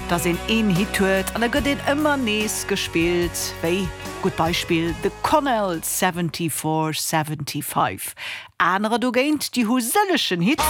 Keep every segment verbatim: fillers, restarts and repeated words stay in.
dass in een Hit huet an er gëtt den immer nees gespielt. Wéi gut Beispiel The Connell four seventy-five. Andere du geint die husellischen Hits.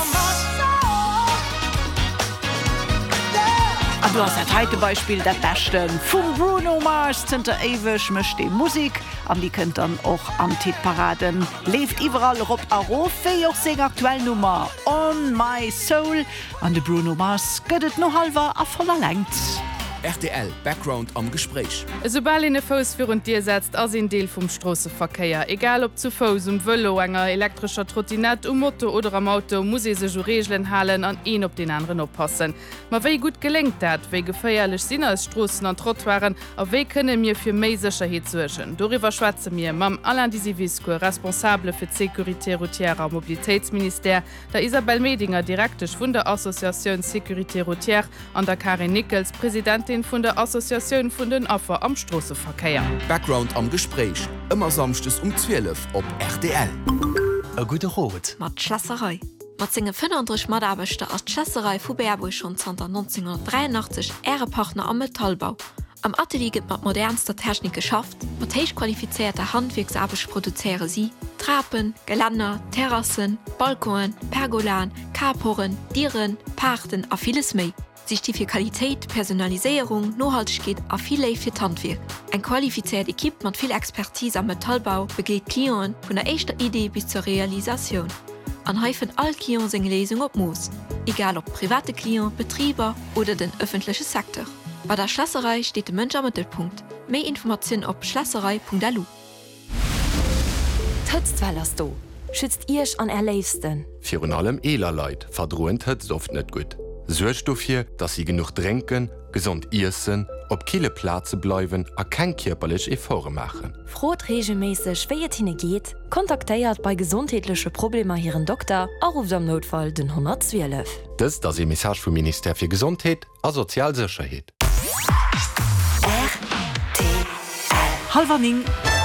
Und du hast das heute Beispiel der Besten von Bruno Mars Zinter ewig mischt die Musik an die könnt dann auch am Hitparaden lebt überall Rob Aro für auch sehr aktuell Nummer On My Soul an de Bruno Mars göttet noch halber a voller Längt. R T L Background am Gespräch. Sobald in Fos für und dir setzt as in Deel vom Strassenverkehr. Egal ob zu Fos, um Velo, enger elektrischer Trottinett, um Motto oder am Auto, muss se so Regeln halen an een op den anderen oppassen. Ma wéi gut gelenkt dat, wéi geféierlech sinn als Strossen an Trottoiren, a wéi kënne mir fir méi Sicherheet suerchen. Doriwer schwatze mir mam Alain Disivisco, responsable fir Sécurité routière am Mobilitätsminister, der Isabel Medinger direktech vun der Assoziation Sécurité routière an der Karin Nickels, Präsident von der Assoziation von den Affer am Strassenverkehr. Background am Gespräch. Immer samstes um zwölf op R T L. A gute Rot. Mat Schlasserei. Mat zinge fünfunddreißig Madabechte als Schlasserei vu Berburg schon neunzehnhundertdreiundachtzig Äre Partner am Metallbau. Am Atelier gibt mat modernster Technik geschafft, mat teich qualifizierte Handwerksarbeit produziere sie, Trappen, Geländer, Terrassen, Balkonen, Pergolan, Kaporen, Dieren, Pachten a vieles méi. Sich die für Qualität, Personalisierung, Nachhaltigkeit a viel für Handwerk. Ein qualifiziert Equipe mit viel Expertise am Metallbau begeht Klienten von der ersten Idee bis zur Realisation. An helfen all Klienten seine Lesung op Moos, egal ob private Klienten, Betrieber oder den öffentlichen Sektor. Bei der Schlosserei steht der Mensch am Mittelpunkt. Mehr Informationen auf schlosserei punkt a l u. Tötzwellers du, schützt ihr an erleisten. Für allem Elerleid verdrohen Tötz oft nicht gut. Sorgt dafür, dass sie genug trinken, gesund essen, ob viele Plätze bleiben, a kein körperlich Effort machen. Frot regelmäßig, wie es ihnen geht, kontaktiert bei gesundheitlichen Problemen ihren Doktor, auch auf dem Notfall den hundertzwölf. Das ist das Message vom Minister für Gesundheit und Sozialsicherheit. R T L. Halvaning.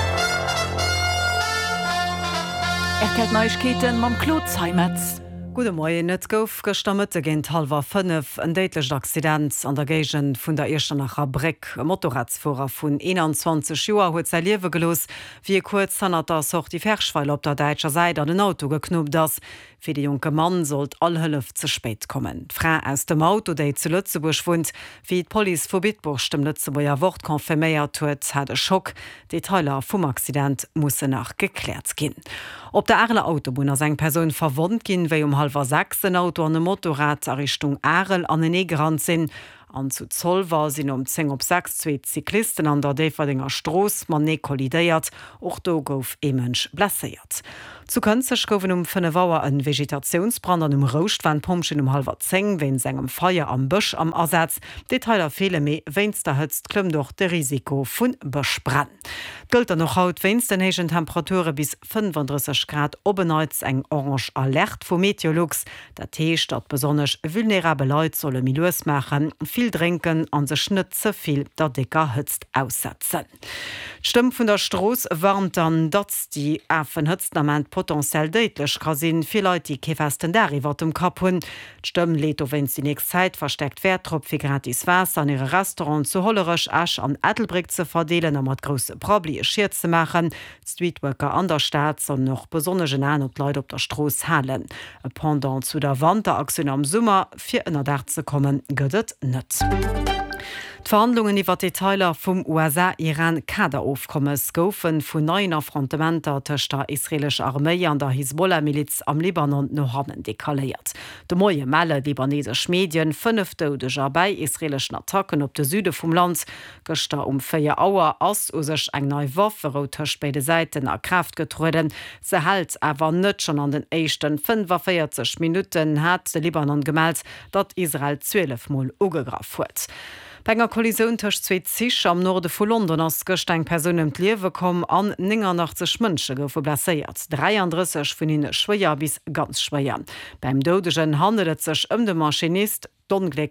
Erkennt Neuigkeiten mam Claude Seimetz. Gute Morgen, net gouf gestammet géint halber fünf en déitlech Accident an der Gegent vun der Eschtenacher Breck. E Motorradsfuer vun einundzwanzig Joer huet sei Liewe gelos, wie kurz hannner der soch die Verschweil op der deitscher Seite an den Auto geknopt ass. Fir de junge Mann sollt all Hëllef ze spéit kommen. D'Frau aus dem Auto, déi zu Lützeburg wohnt, wie d Police vu Bitburg dem Lützeburger Wort konfirméiert huet, hat e Schock. Detailer vum Accident musse nach geklärt ginn. Op der Arle Autobahn ass eng Person verwonnt ginn, wéi um halber sechs ein Auto an e Motorrad a Richtung Arel an den Egerrand sinn. An zu Zoll war sinn um zehn op sechs zwei Cyklisten an der Deferdinger Stroos man ne kollidéiert, och do gouf e Mënsch blesséiert. Zu Kënzech goufen um fënne Wauer en Vegetationsbrand an um Roustwandpumpchen um halber zeng, wenn segem Feier am Bëch am Ersatz. Detailer fehle méi, wenn's der hëtzt klëm doch de Risiko vun Bëchbrand. Gëlt er noch haut wenn's den hegen Temperature bis fünfunddreißig Grad obenneits eng orange Alert vu Meteorologs. Der Tee dat besonnech vulnerable Leiit solle Milus machen, viel trinken an se schnitze viel der Dicker hëtzt aussetzen. Stimm vun der Stroos warmt dann dats die Äffen hëtztament potenziell deutlich kann sinn viel Leute die kefasten deriwwer dem Kap hun. Stimm lädt o wenn die nächste Zeit versteckt Wertrup fir gratis Wasser an ihre Restaurant zu Hollerech Asch an Edelbrick zu verdeelen am mat grosse Probli schier zu machen. Streetworker an der Stadt son noch besonnegen an und Leute op der Stroos halen. E Pendant zu der Wanderaktion am Summer fir ënner da zu kommen gëtt net. Die Verhandlungen iwwer Detailer vum U S A-Iran-Kaderaufkommes goufen vun neuen Affrontementer tëcht der israelsche Armee an der Hisbollah-Miliz am Libanon no hannen dekaléiert. De moie Melle libanesesch Medien fënëf doudeger bei israelschen Attacken op de Süde vum Land. Gëster um féier Auer ass ou sech eng nei Waffe tëcht beide Seiten a Kraft getruden. Se halt awer net schon an den échten fünfundvierzig Minuten hat de Libanon gemeldt, dat Israel zwölf Mal ugegraf huet. Bei einer Kollision zwischen zwei Zische am Norden von London ist gestern eine Person ums Leben gekommen an neunundachtzig Menschen blessiert. dreiunddreißig von ihnen schwer bis ganz schwer. Beim Todesfall handelt es sich um den Maschinist. Die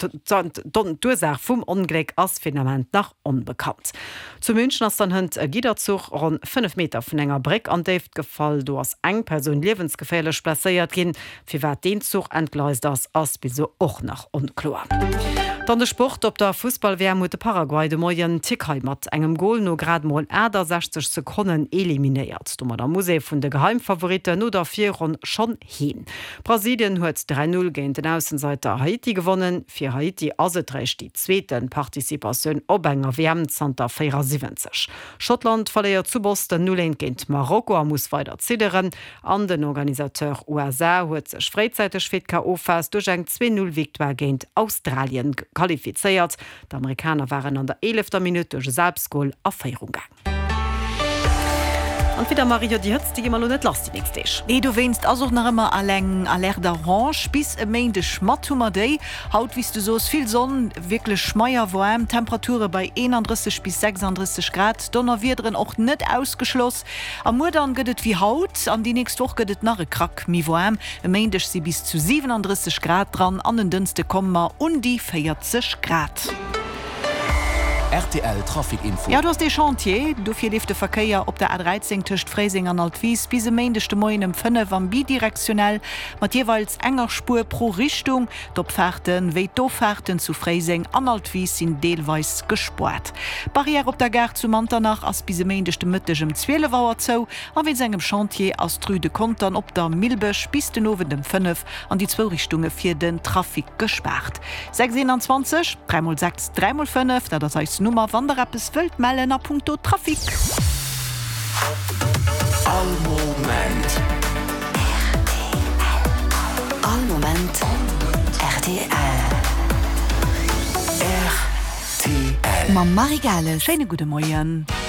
Ursache vom Unglück ist finament nach unbekannt. Zu München ist dann ein Giderzug rund fünf Meter von einer Brücke an den gefallen, wo eine Person lebensgefährlich blessiert ging. Für wer den Zug entgleist ist, ist bis so auch noch unklar. Dann der Sport op der Fußballwärmut Paraguay de Moien Tickheimat engem Goal no grad mal Äder sechzig Sekunden eliminiert. Dummer der Muse vun de Geheimfavorite no der vier run schon hin. Brasilien huet drei null gegen den Außenseiter Haiti gewonnen. Für Haiti asetrecht die zweiten Partizipation op enger Wärmzanter siebzig. Schottland verleiert zu Boston null gegen Marokko muss weiter zideren. An den Organisateur U S A huet sech freizeitig fit K O fast durch eng zwei null Viktoire gegen Australien qualifiziert. Die Amerikaner waren an der elfter Minute durch Selbstgoal auf Feierung gegangen. Und wieder Maria, die hört's die immer noch nicht lasst, die nächste ist. Nee, du weinst also noch immer allein Alert d'Orange bis am Ende Schmattummer Day. Haut, wie du so ist viel Sonne, wirklich schmeier warm, Temperaturen bei einunddreißig bis sechsunddreißig Grad. Donner wird drin auch nicht ausgeschlossen. Am Morgen geht es wie Haut, an die nächste Woche geht es nach Krack, mi warm. Am Ende ist sie bis zu siebenunddreißig Grad dran, an den Dünste kommen wir um die vierzig Grad. R T L Trafikinfo. Ja, du hast den Chantier. Dafür lief der Verkehr auf der A dreizehn zwischen Freising und Altwies bis am Montag morgen um fünf Uhr bidirektionell mit jeweils enger Spur pro Richtung. Die Abfahrten wie die Auffahrten zu Freising und Altwies sind teilweise gespart. Barriere auf der Gare zu Manternach ist bis am Montag Mittag um zwölf Uhr zu. Und wenn es einem Chantier aus Trüde kommt, dann auf der Milbösch bis den Abend um fünf an die zwei Richtungen für den Trafik gesperrt. sechs einundzwanzig, drei mal sechs, drei mal fünf, das heißt Nummer Wanderappes Welt mellen a Punkto Trafik. All Moment. All Moment. R T L. R T L. Ma Marigale, schöne gute Morgen.